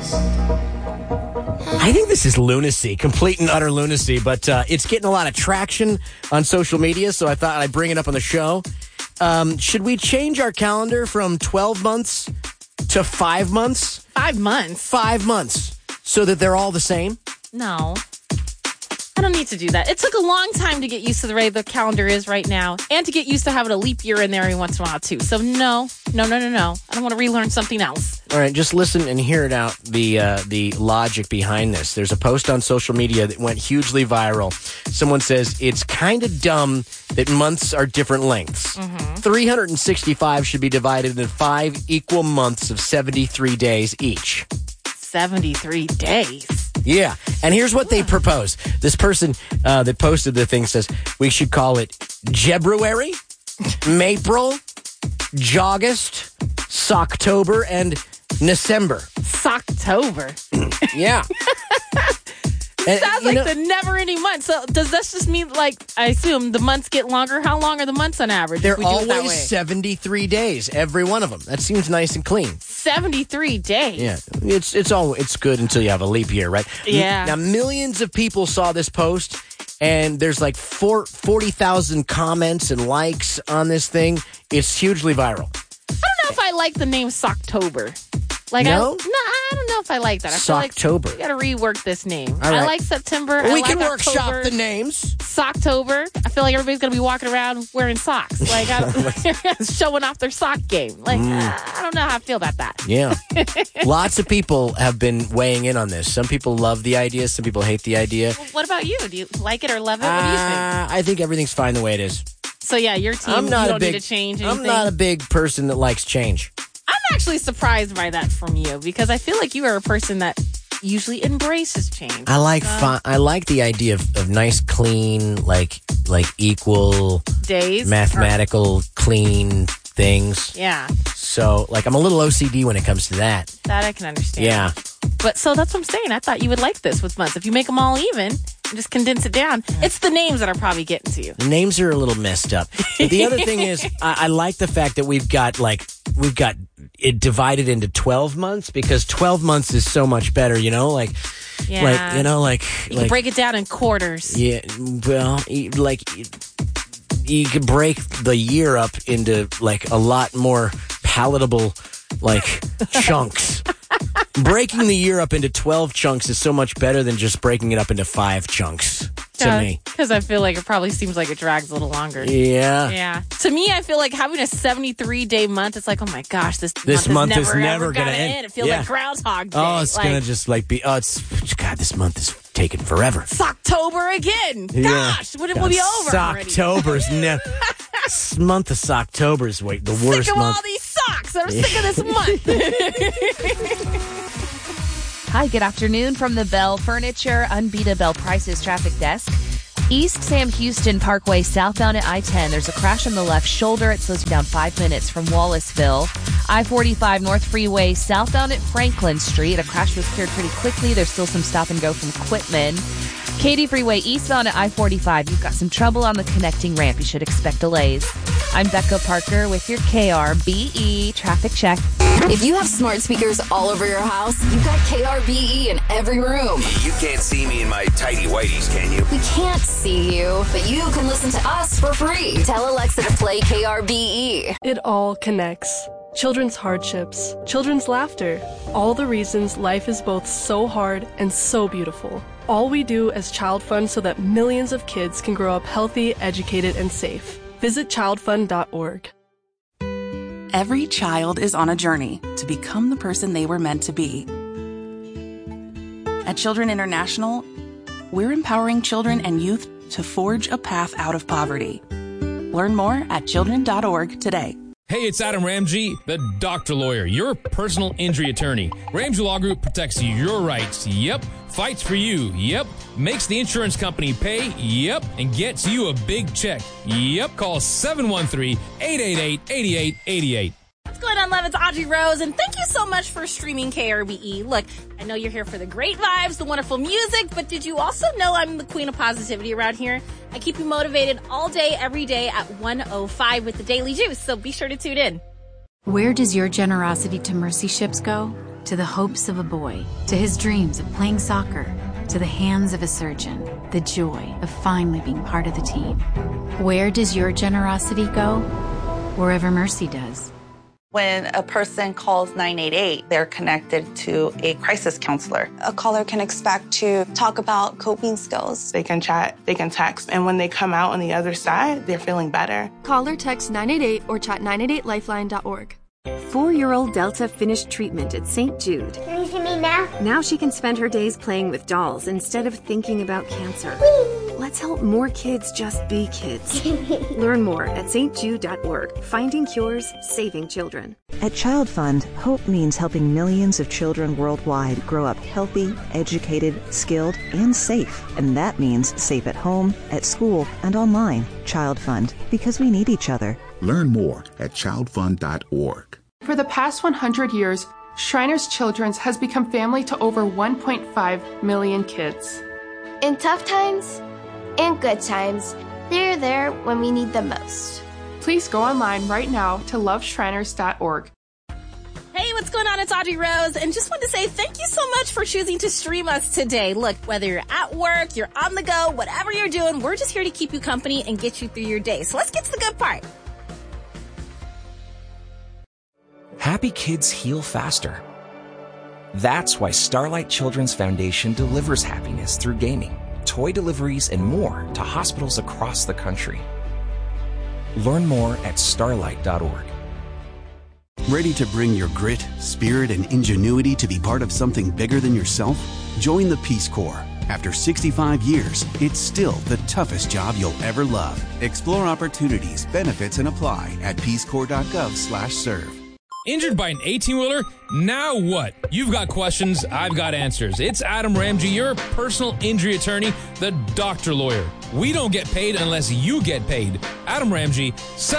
I think this is lunacy, complete and utter lunacy, but it's getting a lot of traction on social media, so I thought I'd bring it up on the show. Should we change our calendar from 12 months to 5 months? 5 months? 5 months, so that they're all the same? No. I don't need to do that. It took a long time to get used to the way the calendar is right now, and to get used to having a leap year in there every once in a while, too. So no. I don't want to relearn something else. All right, just listen and hear it out, the logic behind this. There's a post on social media that went hugely viral. Someone says, it's kind of dumb that months are different lengths. 365 should be divided into 5 equal months of 73 days each. 73 days? Yeah, and here's what they propose. This person that posted the thing says, we should call it Jebruary, Mapril, Joggust, Socktober, and December. Socktober? Yeah. Sounds like the never-ending month. So does this just mean, I assume the months get longer? How long are the months on average? They're always 73 days, every one of them. That seems nice and clean. 73 days? Yeah. It's good until you have a leap year, right? Yeah. Now, millions of people saw this post, and there's 40,000 comments and likes on this thing. It's hugely viral. I don't know if I like the name Socktober. No? I don't know if I like that. I feel Socktober. like we got to rework this name. All right. I like September. We I can like workshop October. the names. Socktober. I feel like everybody's going to be walking around wearing socks. Showing off their sock game. I don't know how I feel about that. Yeah. Lots of people have been weighing in on this. Some people love the idea. Some people hate the idea. Well, what about you? Do you like it or love it? What do you think? I think everything's fine the way it is. So, yeah, your team, you don't need to change anything? I'm not a big person that likes change. I'm actually surprised by that from you, because I feel like you are a person that usually embraces change. I like the idea of nice, clean, like equal days, mathematical, clean things. Yeah. So, I'm a little OCD when it comes to that. That I can understand. Yeah. But so that's what I'm saying. I thought you would like this with months. If you make them all even and just condense it down, it's the names that are probably getting to you. The names are a little messed up. But the other thing is, I like the fact that we've got it divided into 12 months, because 12 months is so much better, Yeah. You can break it down in quarters. Yeah, well, you could break the year up into a lot more palatable chunks. Breaking the year up into 12 chunks is so much better than just breaking it up into 5 chunks to me. Because I feel like it probably seems like it drags a little longer. Yeah. Yeah. To me, I feel like having a 73-day month, it's like, oh my gosh, this month is never going to end. It feels like Groundhog Day. Oh, it's going to just be, God, this month is taking forever. Socktober again. Gosh, when it will be over already. Socktober's never. This month of Socktober is the worst month. Sick of all these socks. I'm sick of this month. Hi, good afternoon from the Bell Furniture Unbeatable Prices Traffic Desk. East Sam Houston Parkway, southbound at I-10. There's a crash on the left shoulder. It slows you down 5 minutes from Wallaceville. I-45 North Freeway, southbound at Franklin Street. A crash was cleared pretty quickly. There's still some stop and go from Quitman. Katy Freeway, eastbound at I-45. You've got some trouble on the connecting ramp. You should expect delays. I'm Becca Parker with your KRBE traffic check. If you have smart speakers all over your house, you've got KRBE in every room. You can't see me in my tighty whities, can you? We can't see you, but you can listen to us for free. Tell Alexa to play KRBE. It all connects. Children's hardships, children's laughter, all the reasons life is both so hard and so beautiful. All we do as Child Fund so that millions of kids can grow up healthy, educated, and safe. Visit childfund.org. Every child is on a journey to become the person they were meant to be. At Children International, we're empowering children and youth to forge a path out of poverty. Learn more at children.org today. Hey, it's Adam Ramsey, the doctor lawyer, your personal injury attorney. Ramsey Law Group protects your rights. Yep. Fights for you. Yep. Makes the insurance company pay. Yep. And gets you a big check. Yep. Call 713-888-8888. What's going on, love? It's Audrey Rose, and thank you so much for streaming KRBE. Look, I know you're here for the great vibes, the wonderful music, but did you also know I'm the queen of positivity around here? I keep you motivated all day, every day at 1:05 with the Daily Juice, so be sure to tune in. Where does your generosity to Mercy Ships go? to the hopes of a boy, to his dreams of playing soccer, to the hands of a surgeon, the joy of finally being part of the team. Where does your generosity go? Wherever mercy does. When a person calls 988, they're connected to a crisis counselor. A caller can expect to talk about coping skills. They can chat, they can text, and when they come out on the other side, they're feeling better. Call or text 988 or chat 988lifeline.org. 4-year-old Delta finished treatment at St. Jude. Can you see me now? Now she can spend her days playing with dolls instead of thinking about cancer. Whee! Let's help more kids just be kids. Learn more at stjude.org. Finding cures, saving children. At Child Fund, hope means helping millions of children worldwide grow up healthy, educated, skilled, and safe. And that means safe at home, at school, and online. Child Fund, because we need each other. Learn more at childfund.org. For the past 100 years, Shriners Children's has become family to over 1.5 million kids. In tough times and good times, they're there when we need them most. Please go online right now to loveshriners.org. Hey, what's going on? It's Audrey Rose, and just want to say thank you so much for choosing to stream us today. Look, whether you're at work, you're on the go, whatever you're doing, we're just here to keep you company and get you through your day. So let's get to the good part. Happy kids heal faster. That's why Starlight Children's Foundation delivers happiness through gaming, toy deliveries, and more to hospitals across the country. Learn more at starlight.org. Ready to bring your grit, spirit, and ingenuity to be part of something bigger than yourself? Join the Peace Corps. After 65 years, it's still the toughest job you'll ever love. Explore opportunities, benefits, and apply at peacecorps.gov/serve. Injured by an 18-wheeler? Now what? You've got questions, I've got answers. It's Adam Ramsey, your personal injury attorney, the doctor lawyer. We don't get paid unless you get paid. Adam Ramsey,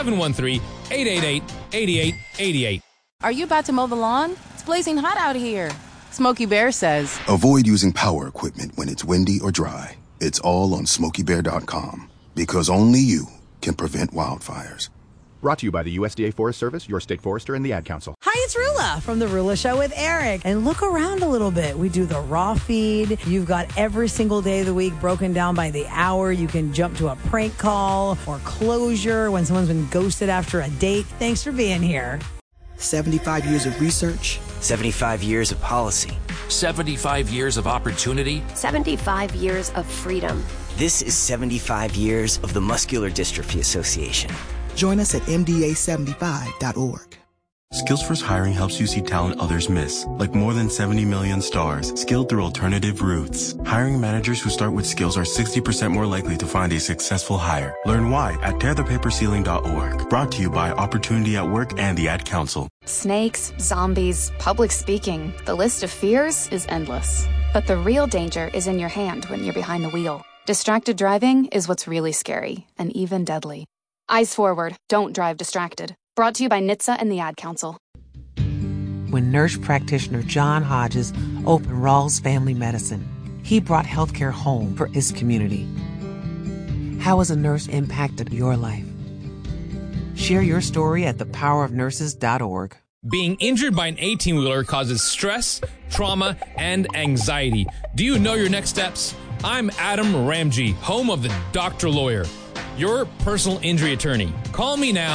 713-888-8888. Are you about to mow the lawn? It's blazing hot out here. Smokey Bear says, avoid using power equipment when it's windy or dry. It's all on SmokeyBear.com, because only you can prevent wildfires. Brought to you by the USDA Forest Service, your state forester, and the Ad Council. Hi, it's Rula from The Rula Show with Eric. And look around a little bit. We do the raw feed. You've got every single day of the week broken down by the hour. You can jump to a prank call or closure when someone's been ghosted after a date. Thanks for being here. 75 years of research. 75 years of policy. 75 years of opportunity. 75 years of freedom. This is 75 years of the Muscular Dystrophy Association. Join us at MDA75.org. Skills First Hiring helps you see talent others miss, like more than 70 million stars, skilled through alternative routes. Hiring managers who start with skills are 60% more likely to find a successful hire. Learn why at tearthepaperceiling.org. Brought to you by Opportunity at Work and the Ad Council. Snakes, zombies, public speaking. The list of fears is endless. But the real danger is in your hand when you're behind the wheel. Distracted driving is what's really scary and even deadly. Eyes forward. Don't drive distracted. Brought to you by NHTSA and the Ad Council. When nurse practitioner John Hodges opened Rawls Family Medicine, he brought healthcare home for his community. How has a nurse impacted your life? Share your story at thepowerofnurses.org. Being injured by an 18-wheeler causes stress, trauma, and anxiety. Do you know your next steps? I'm Adam Ramsey, home of the Doctor Lawyer, your personal injury attorney. Call me now,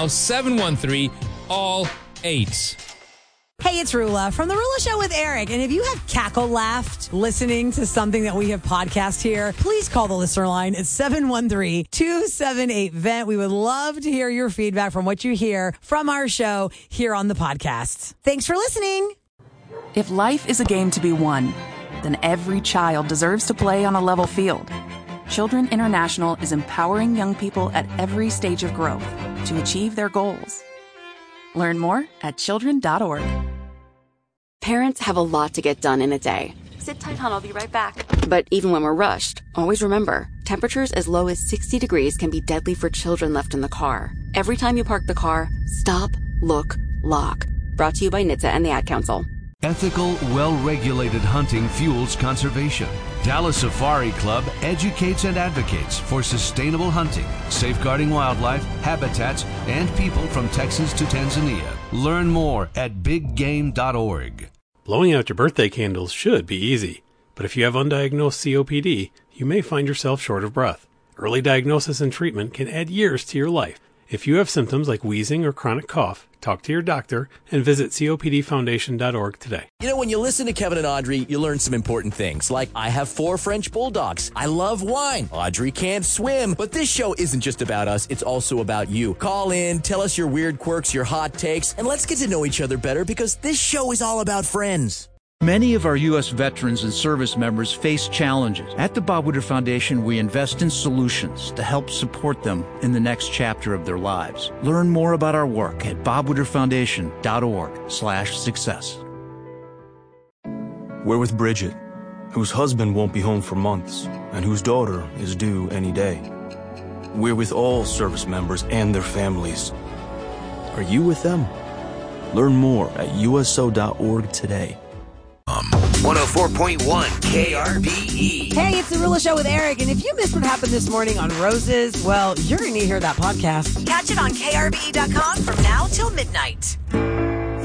713-ALL-8. Hey, it's Rula from The Rula Show with Eric. And if you have cackle laughed listening to something that we have podcast here, please call the listener line at 713-278-VENT. We would love to hear your feedback from what you hear from our show here on the podcast. Thanks for listening. If life is a game to be won, then every child deserves to play on a level field. Children International is empowering young people at every stage of growth to achieve their goals. Learn more at children.org. Parents have a lot to get done in a day. Sit tight, hon. I'll be right back. But even when we're rushed, always remember, temperatures as low as 60 degrees can be deadly for children left in the car. Every time you park the car, stop, look, lock. Brought to you by NHTSA and the Ad Council. Ethical, well-regulated hunting fuels conservation. Dallas Safari Club educates and advocates for sustainable hunting, safeguarding wildlife, habitats, and people from Texas to Tanzania. Learn more at biggame.org. Blowing out your birthday candles should be easy, but if you have undiagnosed COPD, you may find yourself short of breath. Early diagnosis and treatment can add years to your life. If you have symptoms like wheezing or chronic cough, talk to your doctor and visit COPDfoundation.org today. You know, when you listen to Kevin and Audrey, you learn some important things, like I have 4 French bulldogs. I love wine. Audrey can't swim. But this show isn't just about us. It's also about you. Call in, tell us your weird quirks, your hot takes, and let's get to know each other better because this show is all about friends. Many of our U.S. veterans and service members face challenges. At the Bob Woodruff Foundation, we invest in solutions to help support them in the next chapter of their lives. Learn more about our work at bobwoodrufffoundation.org/success. We're with Bridget, whose husband won't be home for months and whose daughter is due any day. We're with all service members and their families. Are you with them? Learn more at USO.org today. 104.1 KRBE. Hey, it's The Rula Show with Eric, and if you missed what happened this morning on Roses, well, you're going to hear that podcast. Catch it on KRBE.com from now till midnight.